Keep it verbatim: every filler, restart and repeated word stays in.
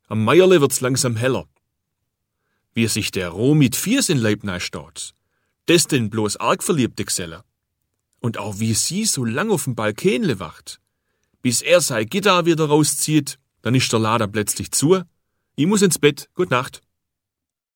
Am Meierle wird's langsam heller. Wie sich der Roh mit Fies in Leib nahe steht, das denn bloß arg verliebte Geselle. Und auch wie sie so lang auf dem Balkenle wacht, bis er sein Gitter wieder rauszieht, dann ist der Lader plötzlich zu. Ich muss ins Bett. Gut Nacht.